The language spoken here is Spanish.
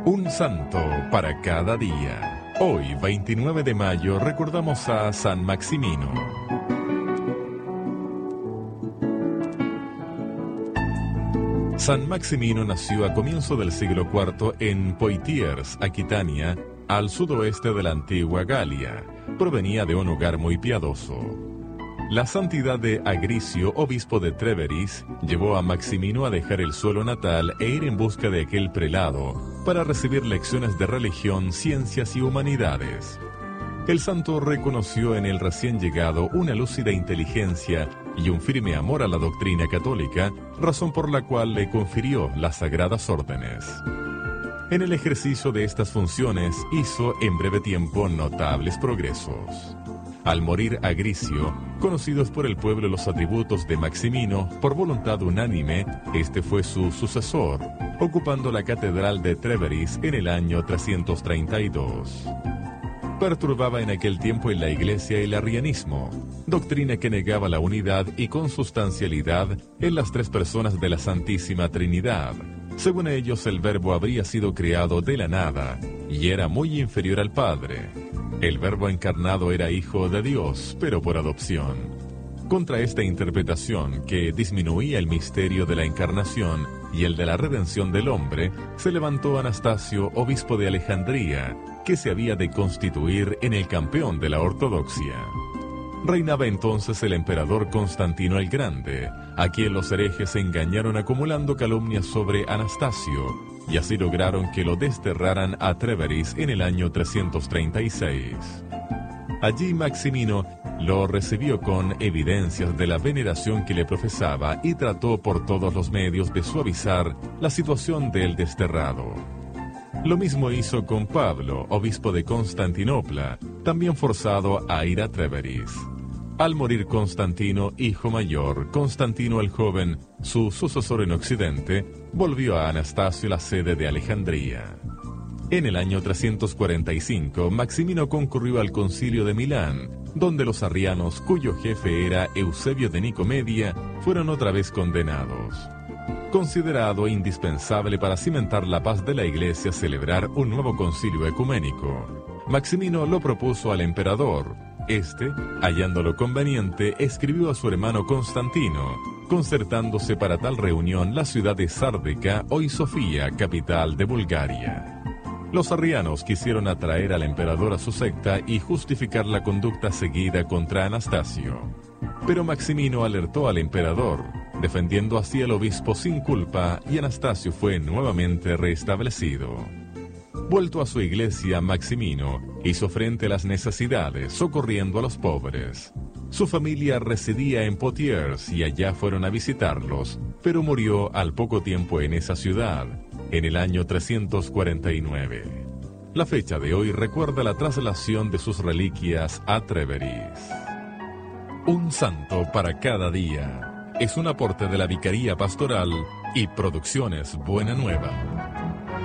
Un santo para cada día. Hoy, 29 de mayo, recordamos a San Maximino. San Maximino nació a comienzo del siglo IV en Poitiers, Aquitania, al sudoeste de la antigua Galia. Provenía de un hogar muy piadoso. La santidad de Agricio, obispo de Tréveris, llevó a Maximino a dejar el suelo natal e ir en busca de aquel prelado para recibir lecciones de religión, ciencias y humanidades. El santo reconoció en el recién llegado una lúcida inteligencia y un firme amor a la doctrina católica, razón por la cual le confirió las sagradas órdenes. En el ejercicio de estas funciones hizo en breve tiempo notables progresos. Al morir Agricio, conocidos por el pueblo los atributos de Maximino, por voluntad unánime, este fue su sucesor, ocupando la catedral de Tréveris en el año 332. Perturbaba en aquel tiempo en la iglesia el arrianismo, doctrina que negaba la unidad y consustancialidad en las tres personas de la Santísima Trinidad. Según ellos, el Verbo habría sido creado de la nada y era muy inferior al Padre. El Verbo encarnado era hijo de Dios, pero por adopción. Contra esta interpretación, que disminuía el misterio de la encarnación y el de la redención del hombre, se levantó Anastasio, obispo de Alejandría, que se había de constituir en el campeón de la ortodoxia. Reinaba entonces el emperador Constantino el Grande, a quien los herejes engañaron acumulando calumnias sobre Anastasio, y así lograron que lo desterraran a Tréveris en el año 336. Allí Maximino lo recibió con evidencias de la veneración que le profesaba y trató por todos los medios de suavizar la situación del desterrado. Lo mismo hizo con Pablo, obispo de Constantinopla, también forzado a ir a Tréveris. Al morir Constantino, hijo mayor, Constantino el joven, su sucesor en Occidente, volvió a Anastasio la sede de Alejandría. En el año 345, Maximino concurrió al concilio de Milán, donde los arrianos, cuyo jefe era Eusebio de Nicomedia, fueron otra vez condenados. Considerado indispensable para cimentar la paz de la Iglesia celebrar un nuevo concilio ecuménico, Maximino lo propuso al emperador. Este, hallándolo conveniente, escribió a su hermano Constantino, concertándose para tal reunión la ciudad de Sárdica, hoy Sofía, capital de Bulgaria. Los arrianos quisieron atraer al emperador a su secta y justificar la conducta seguida contra Anastasio. Pero Maximino alertó al emperador, defendiendo así al obispo sin culpa, y Anastasio fue nuevamente restablecido. Vuelto a su iglesia, Maximino hizo frente a las necesidades, socorriendo a los pobres. Su familia residía en Poitiers y allá fueron a visitarlos, pero murió al poco tiempo en esa ciudad, en el año 349. La fecha de hoy recuerda la traslación de sus reliquias a Tréveris. Un santo para cada día es un aporte de la Vicaría Pastoral y Producciones Buena Nueva.